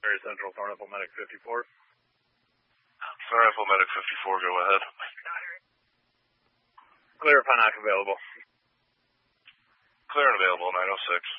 Missouri Central, Thorn Apple Medic 54. Thorn Apple Medic 54, go ahead. Clear upon knock available. Clear and available, 906.